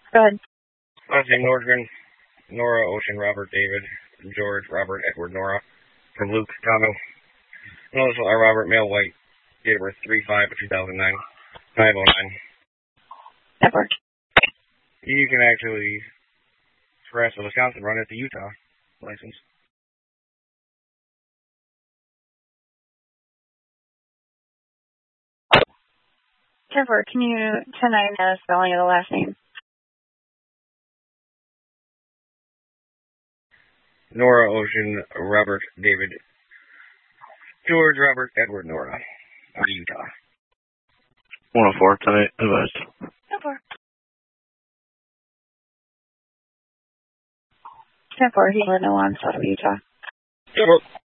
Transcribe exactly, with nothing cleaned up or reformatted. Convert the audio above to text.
Go ahead. Last name Nordgren, Nora, Ocean, Robert, David, George, Robert, Edward, Nora. From Luke, Chicago. Notice R. Robert, male, white. Date of birth three five two thousand nine. five oh nine. Edward. You can actually express the Wisconsin run at the Utah license. Edward, can you tonight the spelling of the last name? Nora, Ocean, Robert, David, George, Robert, Edward, Nora. Utah. one oh four tonight, advised. ten four. ten four, he let no on, South of Utah. ten four.